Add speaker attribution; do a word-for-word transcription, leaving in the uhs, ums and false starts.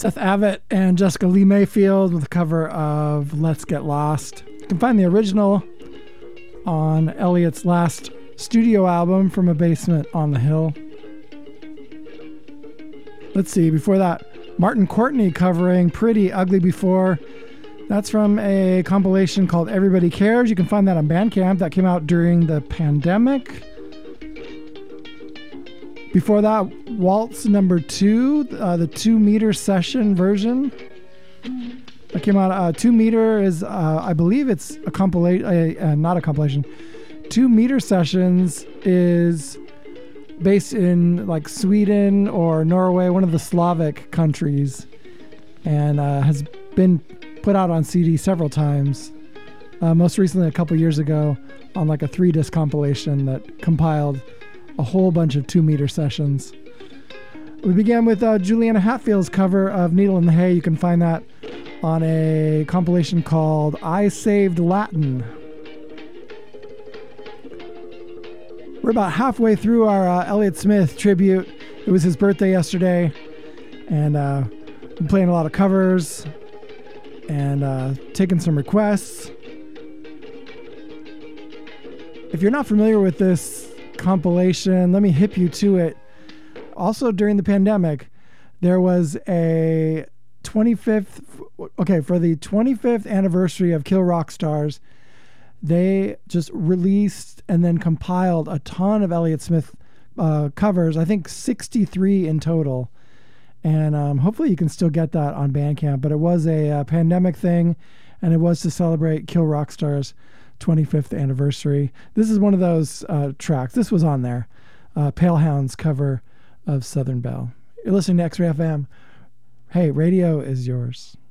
Speaker 1: Seth Avett and Jessica Lee Mayfield with a cover of Let's Get Lost. You can find the original on Elliot's last studio album, From a Basement on the Hill. Let's see, before that, Martin Courtney covering Pretty Ugly Before. That's from a compilation called Everybody Cares. You can find that on Bandcamp. That came out during the pandemic. Before that, Waltz number two, uh, the two meter session version. That came out. Uh, two meter is, uh, I believe it's a compilation, uh, uh, not a compilation. Two meter sessions is based in like Sweden or Norway, one of the Slavic countries, and uh, has been put out on C D several times. Uh, most recently, a couple years ago, on like a three disc compilation that compiled a whole bunch of two meter sessions. We began with uh, Juliana Hatfield's cover of Needle in the Hay. You can find that on a compilation called I Saved Latin. We're about halfway through our uh, Elliott Smith tribute. It was his birthday yesterday, and uh, been playing a lot of covers and uh, taking some requests. If you're not familiar with this compilation, let me hip you to it. Also, during the pandemic, there was a twenty-fifth, okay, for the twenty-fifth anniversary of Kill Rock Stars, they just released and then compiled a ton of Elliott Smith uh, covers, I think sixty-three in total. And um, hopefully you can still get that on Bandcamp, but it was a uh, pandemic thing, and it was to celebrate Kill Rock Stars' twenty-fifth anniversary. This is one of those uh, tracks. This was on there. Uh, Palehound's cover of Southern Belle. You're listening to X-Ray F M. Hey, radio is yours.